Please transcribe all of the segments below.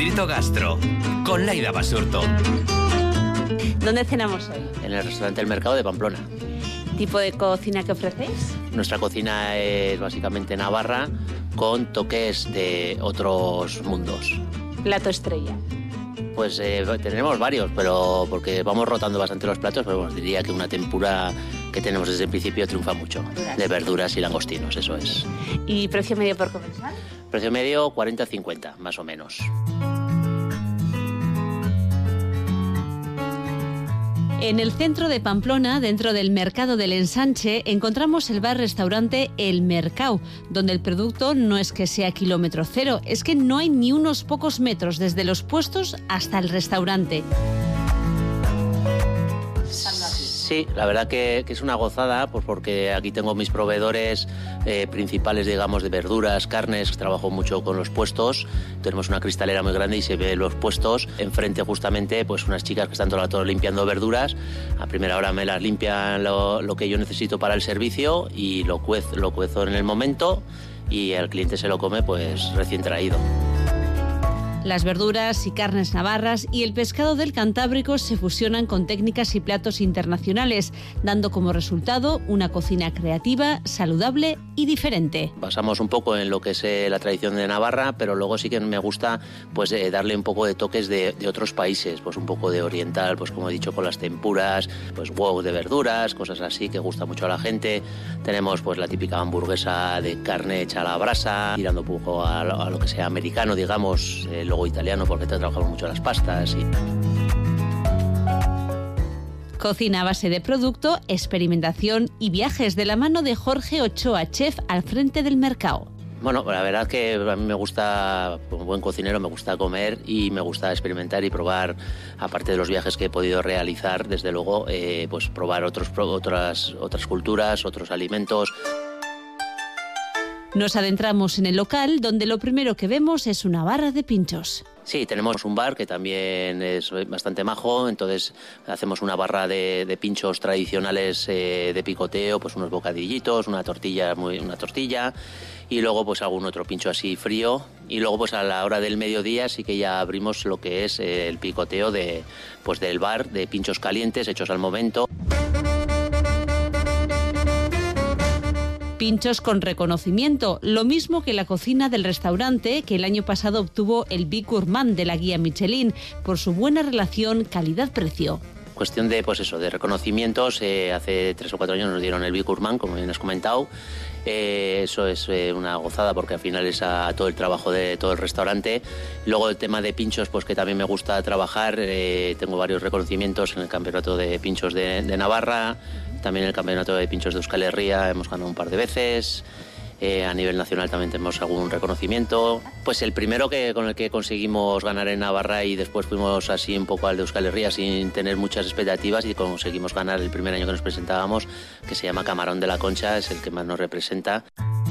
Distrito Gastro, con Laida Basurto. ¿Dónde cenamos hoy? En el restaurante El Mercado de Pamplona. ¿Tipo de cocina que ofrecéis? Nuestra cocina es básicamente navarra, con toques de otros mundos. Plato estrella. Pues tenemos varios, pero porque vamos rotando bastante los platos, pero bueno, diría que una tempura que tenemos desde el principio triunfa mucho. De verduras y langostinos, eso es. ¿Y precio medio por comensal? Precio medio 40-50, más o menos. En el centro de Pamplona, dentro del Mercado del Ensanche, encontramos el bar-restaurante El Mercau, donde el producto no es que sea kilómetro cero, es que no hay ni unos pocos metros desde los puestos hasta el restaurante. Sí, la verdad que es una gozada, pues porque aquí tengo mis proveedores principales, digamos, de verduras, carnes. Trabajo mucho con los puestos. Tenemos una cristalera muy grande y se ve los puestos. Enfrente justamente pues unas chicas que están todo el rato limpiando verduras. A primera hora me las limpian lo que yo necesito para el servicio y lo cuezo en el momento y el cliente se lo come pues recién traído. Las verduras y carnes navarras y el pescado del Cantábrico se fusionan con técnicas y platos internacionales, dando como resultado una cocina creativa, saludable y diferente. Basamos un poco en lo que es la tradición de Navarra, pero luego sí que me gusta pues darle un poco de toques de otros países, pues un poco de oriental, pues como he dicho, con las tempuras, pues huevos de verduras, cosas así que gusta mucho a la gente. Tenemos pues la típica hamburguesa de carne hecha a la brasa, tirando un poco a lo que sea americano, digamos, luego italiano, porque trabajamos mucho las pastas. Cocina a base de producto, experimentación y viajes de la mano de Jorge Ochoa, chef al frente del Mercado. Bueno, la verdad que a mí me gusta, como buen cocinero, me gusta comer y me gusta experimentar y probar, aparte de los viajes que he podido realizar, desde luego, pues probar otras culturas, otros alimentos. Nos adentramos en el local, donde lo primero que vemos es una barra de pinchos. Sí, tenemos un bar que también es bastante majo, entonces hacemos una barra de pinchos tradicionales de picoteo, pues unos bocadillitos, una tortilla y luego pues algún otro pincho así frío, y luego pues a la hora del mediodía sí que ya abrimos lo que es el picoteo del bar, de pinchos calientes hechos al momento. Pinchos con reconocimiento, lo mismo que la cocina del restaurante, que el año pasado obtuvo el Big Gourmand de la guía Michelin por su buena relación calidad-precio. Cuestión de reconocimientos, hace 3 o 4 años nos dieron el Big Gourmand, como bien has comentado. Eso es una gozada porque al final es a todo el trabajo de todo el restaurante. Luego el tema de pinchos, pues que también me gusta trabajar. Tengo varios reconocimientos en el campeonato de pinchos de Navarra, también en el campeonato de pinchos de Euskal Herria hemos ganado un par de veces. A nivel nacional también tenemos algún reconocimiento. Pues el primero con el que conseguimos ganar en Navarra, y después fuimos así un poco al de Euskal Herria sin tener muchas expectativas, y conseguimos ganar el primer año que nos presentábamos, que se llama Camarón de la Concha, es el que más nos representa.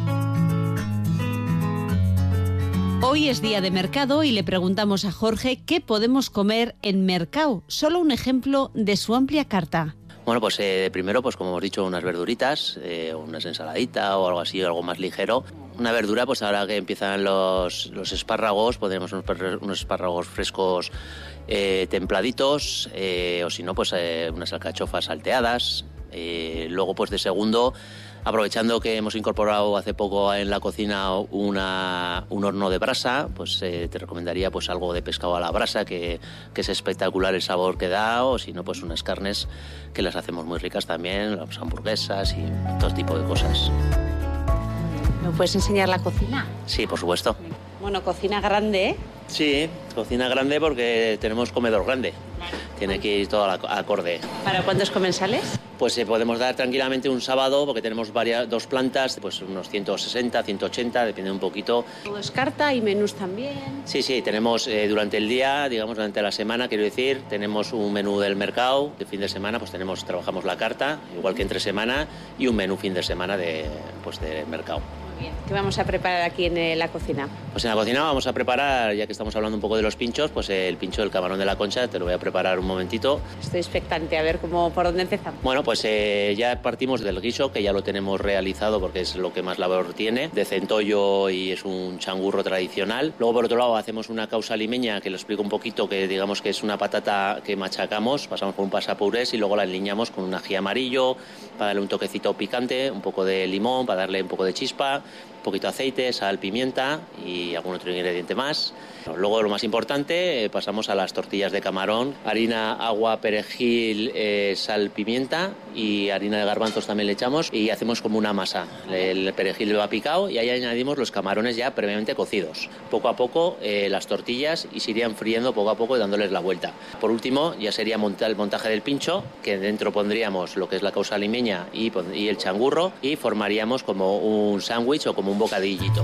Hoy es día de mercado y le preguntamos a Jorge qué podemos comer en Mercau. Solo un ejemplo de su amplia carta. Bueno, pues primero, pues como hemos dicho, unas verduritas, unas ensaladitas o algo así, algo más ligero. Una verdura, pues ahora que empiezan los espárragos, podemos unos espárragos frescos templaditos, o si no, pues unas alcachofas salteadas. Luego, pues de segundo, aprovechando que hemos incorporado hace poco en la cocina un horno de brasa, pues te recomendaría pues algo de pescado a la brasa, que es espectacular el sabor que da, o si no, pues unas carnes que las hacemos muy ricas también, las hamburguesas y todo tipo de cosas. ¿Me puedes enseñar la cocina? Sí, por supuesto. Bueno, cocina grande, ¿eh? Sí, cocina grande porque tenemos comedor grande. Tiene que ir todo acorde. ¿Para cuántos comensales? Pues podemos dar tranquilamente un sábado, porque tenemos 2 plantas, pues unos 160, 180, depende un poquito. Todo es carta y menús también. Sí, tenemos durante el día, digamos durante la semana, quiero decir, tenemos un menú del mercado. De fin de semana pues trabajamos la carta, igual que entre semana, y un menú fin de semana del mercado. ¿Qué vamos a preparar aquí en la cocina? Pues en la cocina vamos a preparar, ya que estamos hablando un poco de los pinchos, pues el pincho del camarón de la Concha, te lo voy a preparar un momentito. Estoy expectante a ver por dónde empezamos. Bueno, pues ya partimos del guiso, que ya lo tenemos realizado porque es lo que más labor tiene, de centollo y es un changurro tradicional. Luego, por otro lado, hacemos una causa limeña, que lo explico un poquito, que digamos que es una patata que machacamos, pasamos por un pasapurés y luego la aliñamos con un ají amarillo para darle un toquecito picante, un poco de limón para darle un poco de chispa, un poquito de aceite, sal, pimienta y algún otro ingrediente más. Luego, lo más importante, pasamos a las tortillas de camarón, harina, agua, perejil, sal, pimienta y harina de garbanzos también le echamos y hacemos como una masa. El perejil va picado y ahí añadimos los camarones ya previamente cocidos. Poco a poco las tortillas y se irían friendo poco a poco y dándoles la vuelta. Por último, ya sería el montaje del pincho, que dentro pondríamos lo que es la causa limeña y el changurro y formaríamos como un sándwich o como un bocadillito.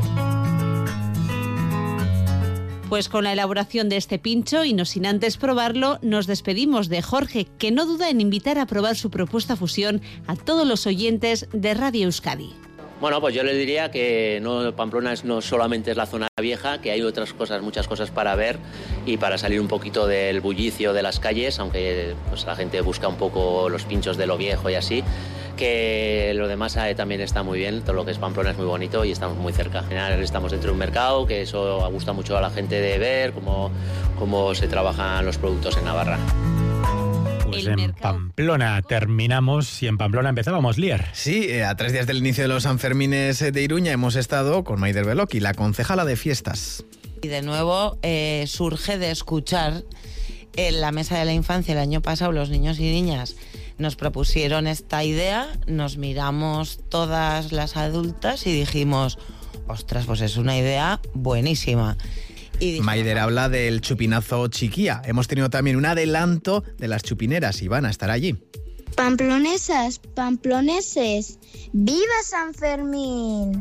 Pues con la elaboración de este pincho y no sin antes probarlo, nos despedimos de Jorge, que no duda en invitar a probar su propuesta fusión a todos los oyentes de Radio Euskadi. Bueno, pues yo les diría que Pamplona no solamente es la zona vieja, que hay otras cosas, muchas cosas para ver y para salir un poquito del bullicio de las calles, aunque pues, la gente busca un poco los pinchos de lo viejo y así, que lo demás también está muy bien, todo lo que es Pamplona es muy bonito y estamos muy cerca. Al final estamos dentro de un mercado, que eso gusta mucho a la gente de ver, cómo se trabajan los productos en Navarra. Pues en Pamplona terminamos y en Pamplona empezábamos, Lier. Sí, a 3 días del inicio de los Sanfermines de Iruña hemos estado con Maider Beloki, la concejala de fiestas. Y de nuevo surge de escuchar en la Mesa de la Infancia el año pasado, los niños y niñas nos propusieron esta idea, nos miramos todas las adultas y dijimos, ostras, pues es una idea buenísima. Maider habla del chupinazo chiquía. Hemos tenido también un adelanto de las chupineras y van a estar allí. Pamplonesas, pamploneses, ¡viva San Fermín!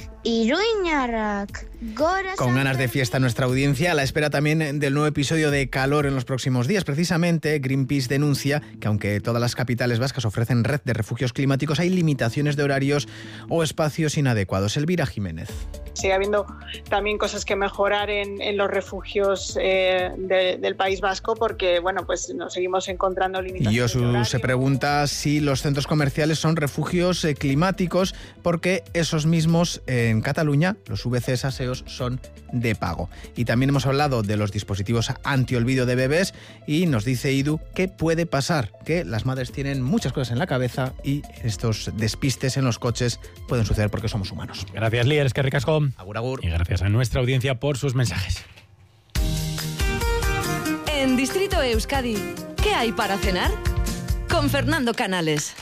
Iruñarrak, Gora. Con ganas de fiesta nuestra audiencia, a la espera también del nuevo episodio de calor en los próximos días. Precisamente, Greenpeace denuncia que aunque todas las capitales vascas ofrecen red de refugios climáticos, hay limitaciones de horarios o espacios inadecuados. Elvira Jiménez. Sigue habiendo también cosas que mejorar en los refugios del País Vasco porque, bueno, pues nos seguimos encontrando limitaciones. Yosu se pregunta si los centros comerciales son refugios climáticos porque esos mismos en Cataluña, los VCs aseos, son de pago. Y también hemos hablado de los dispositivos antiolvido de bebés y nos dice Idu que puede pasar, que las madres tienen muchas cosas en la cabeza y estos despistes en los coches pueden suceder porque somos humanos. Gracias, Lier, es que ricasco. Agur, agur. Y gracias a nuestra audiencia por sus mensajes. En Distrito Euskadi, ¿qué hay para cenar? Con Fernando Canales.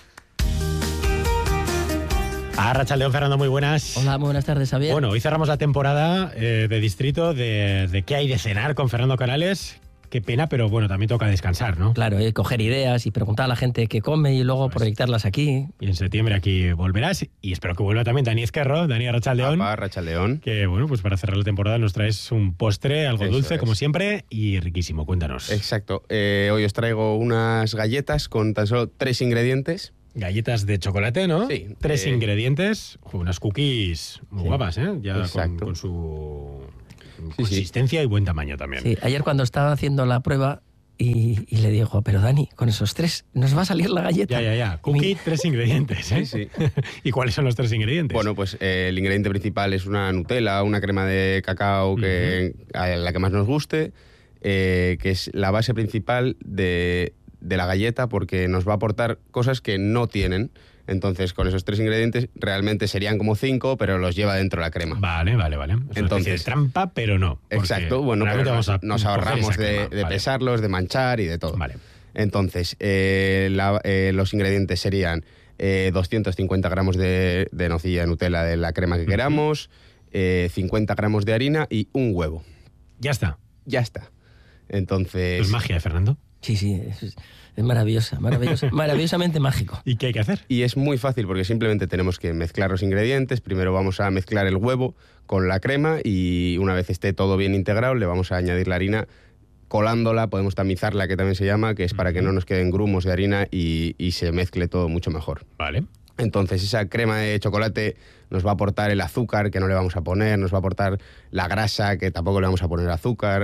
Arratsaldeon, Fernando, muy buenas. Hola, muy buenas tardes, Javier. Bueno, hoy cerramos la temporada de Distrito de qué hay de cenar con Fernando Canales. Qué pena, pero bueno, también toca descansar, ¿no? Claro, coger ideas y preguntar a la gente qué come y luego proyectarlas aquí. Y en septiembre aquí volverás y espero que vuelva también Dani Ezquerro, Dani Arratsaldeon. Arratsaldeon. Que bueno, pues para cerrar la temporada nos traes un postre, algo Eso dulce es. como siempre y riquísimo, cuéntanos. Exacto, hoy os traigo unas galletas con tan solo 3 ingredientes. Galletas de chocolate, ¿no? Sí. 3 ingredientes, unas cookies muy guapas, ¿eh? Ya con su consistencia y buen tamaño también. Sí, ayer cuando estaba haciendo la prueba y le digo, pero Dani, con esos 3 nos va a salir la galleta. Ya. Cookie, 3 ingredientes, ¿eh? Sí. ¿Y cuáles son los 3 ingredientes? Bueno, pues el ingrediente principal es una Nutella, una crema de cacao a la que más nos guste, que es la base principal de la galleta porque nos va a aportar cosas que no tienen. Entonces, con esos 3 ingredientes realmente serían como 5, pero los lleva dentro la crema. Vale. Es entonces, de trampa, pero no. Exacto, bueno, pero nos ahorramos de pesarlos, de manchar y de todo. Vale. Entonces, los ingredientes serían 250 gramos de nocilla de Nutella de la crema que queramos, 50 gramos de harina y un huevo. Ya está. Entonces... ¿Es magia, Fernando? Sí, es maravillosamente mágico. ¿Y qué hay que hacer? Y es muy fácil porque simplemente tenemos que mezclar los ingredientes. Primero vamos a mezclar el huevo con la crema y una vez esté todo bien integrado le vamos a añadir la harina colándola, podemos tamizarla, que también se llama, que es para que no nos queden grumos de harina y se mezcle todo mucho mejor. Vale. Entonces esa crema de chocolate nos va a aportar el azúcar que no le vamos a poner, nos va a aportar la grasa que tampoco le vamos a poner azúcar,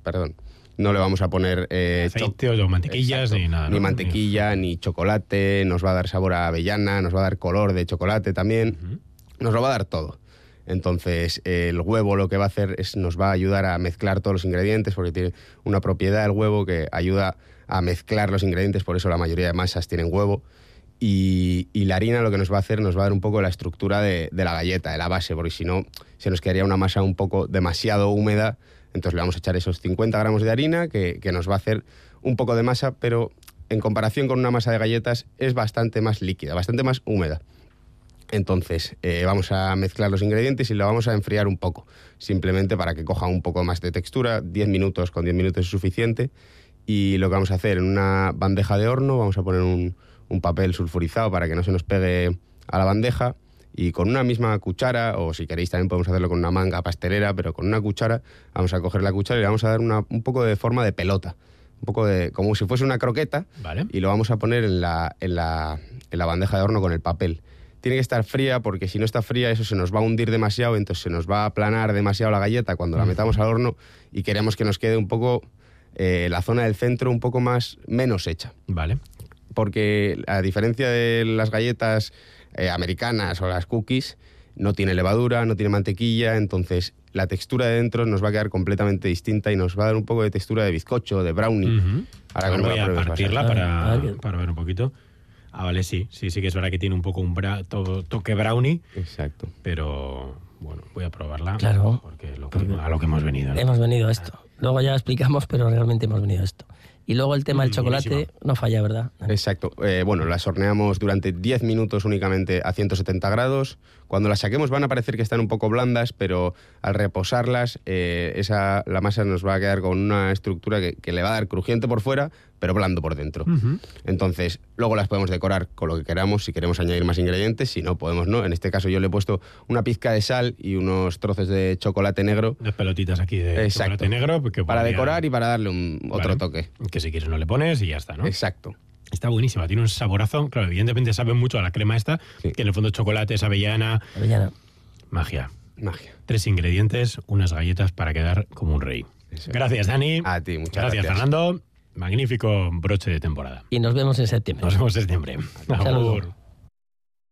no le vamos a poner aceite o mantequillas ni nada. Ni mantequilla, ni chocolate, nos va a dar sabor a avellana, nos va a dar color de chocolate también, nos lo va a dar todo. Entonces el huevo lo que va a hacer es nos va a ayudar a mezclar todos los ingredientes, porque tiene una propiedad el huevo que ayuda a mezclar los ingredientes, por eso la mayoría de masas tienen huevo. Y la harina lo que nos va a hacer, nos va a dar un poco la estructura de la galleta, de la base, porque si no se nos quedaría una masa un poco demasiado húmeda. Entonces le vamos a echar esos 50 gramos de harina que nos va a hacer un poco de masa, pero en comparación con una masa de galletas es bastante más líquida, bastante más húmeda. Entonces vamos a mezclar los ingredientes y lo vamos a enfriar un poco, simplemente para que coja un poco más de textura. 10 minutos, con 10 minutos es suficiente. Y lo que vamos a hacer, en una bandeja de horno vamos a poner un papel sulfurizado para que no se nos pegue a la bandeja, y con una misma cuchara, o si queréis también podemos hacerlo con una manga pastelera, pero con una cuchara vamos a coger la cuchara y le vamos a dar un poco de forma de pelota, un poco de como si fuese una croqueta, ¿vale? Y lo vamos a poner en la bandeja de horno con el papel. Tiene que estar fría, porque si no está fría eso se nos va a hundir demasiado, entonces se nos va a aplanar demasiado la galleta cuando la metamos al horno, y queremos que nos quede un poco la zona del centro un poco menos hecha. Vale. Porque a diferencia de las galletas americanas o las cookies, no tiene levadura, no tiene mantequilla, entonces la textura de dentro nos va a quedar completamente distinta y nos va a dar un poco de textura de bizcocho, de brownie. Ahora voy a partirla para ver un poquito. Ah, vale, sí que es verdad que tiene un poco un toque brownie. Exacto. Pero bueno, voy a probarla. Claro. Porque a lo que hemos venido, ¿no? Hemos venido a esto. Luego ya explicamos, pero realmente hemos venido a esto. Y luego el tema del chocolate buenísimo. No falla, ¿verdad? Exacto. Las horneamos durante 10 minutos únicamente a 170 grados. Cuando las saquemos van a parecer que están un poco blandas, pero al reposarlas la masa nos va a quedar con una estructura que le va a dar crujiente por fuera, pero blando por dentro. Entonces, luego las podemos decorar con lo que queramos, si queremos añadir más ingredientes, si no, podemos no. En este caso yo le he puesto una pizca de sal y unos trozos de chocolate negro. Unas pelotitas aquí de chocolate negro. Para decorar y para darle otro toque. Que si quieres no le pones y ya está, ¿no? Exacto. Está buenísima, tiene un saborazo. Claro, evidentemente sabe mucho a la crema esta, que en el fondo chocolate es avellana. Magia. 3 ingredientes, unas galletas para quedar como un rey. Exacto. Gracias, Dani. A ti, muchas gracias. Fernando. Magnífico broche de temporada. Y nos vemos en septiembre. Nos vemos en septiembre. Saludos.